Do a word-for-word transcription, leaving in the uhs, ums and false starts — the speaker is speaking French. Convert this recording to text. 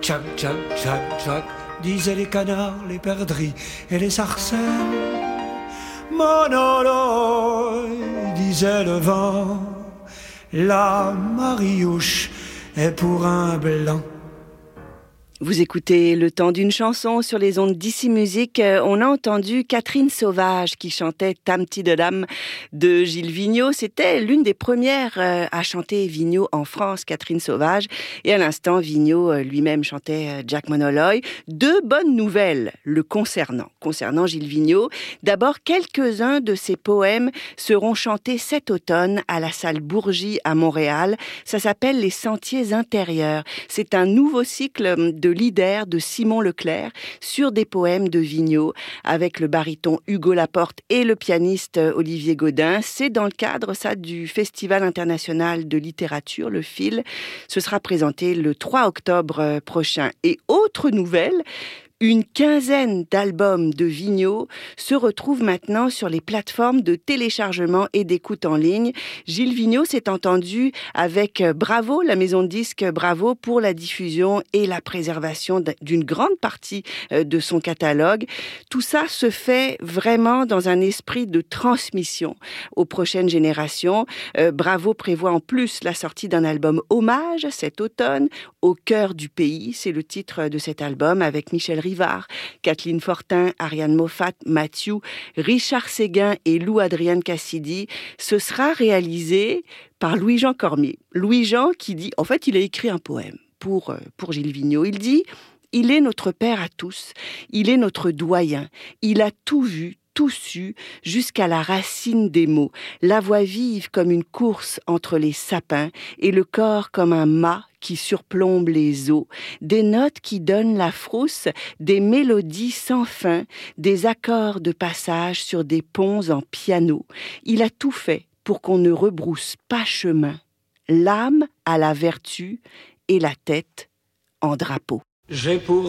tchac, tchac, tchac, tchac, disaient les canards, les perdrix et les sarcelles. Monolo, disait le vent, la mariouche est pour un blanc. Vous écoutez Le Temps d'une chanson sur les ondes d'Ici Musique. On a entendu Catherine Sauvage qui chantait Tam Ti de Dam de Gilles Vigneault. C'était l'une des premières à chanter Vigneault en France, Catherine Sauvage. Et à l'instant, Vigneault lui-même chantait Jack Monoloy. Deux bonnes nouvelles le concernant, concernant Gilles Vigneault. D'abord, quelques-uns de ses poèmes seront chantés cet automne à la salle Bourgie à Montréal. Ça s'appelle Les Sentiers intérieurs. C'est un nouveau cycle de Lider de Simon Leclerc sur des poèmes de Vigneault avec le baryton Hugo Laporte et le pianiste Olivier Gaudin. C'est dans le cadre ça du Festival international de littérature, le F I L. Ce sera présenté le trois octobre prochain. Et autre nouvelle, une quinzaine d'albums de Vigneault se retrouvent maintenant sur les plateformes de téléchargement et d'écoute en ligne. Gilles Vigneault s'est entendu avec Bravo, la maison de disques Bravo, pour la diffusion et la préservation d'une grande partie de son catalogue. Tout ça se fait vraiment dans un esprit de transmission aux prochaines générations. Bravo prévoit en plus la sortie d'un album hommage cet automne, Au cœur du pays. C'est le titre de cet album avec Michel Rivard, Kathleen Fortin, Ariane Moffat, Mathieu, Richard Séguin et Lou-Adrienne Cassidy. Ce sera réalisé par Louis-Jean Cormier. Louis-Jean qui dit, en fait, il a écrit un poème pour, pour Gilles Vigneault. Il dit « Il est notre père à tous, il est notre doyen, il a tout vu, tout su, jusqu'à la racine des mots, la voix vive comme une course entre les sapins et le corps comme un mât qui surplombe les eaux, des notes qui donnent la frousse, des mélodies sans fin, des accords de passage sur des ponts en piano. Il a tout fait pour qu'on ne rebrousse pas chemin. L'âme à la vertu et la tête en drapeau. J'ai pour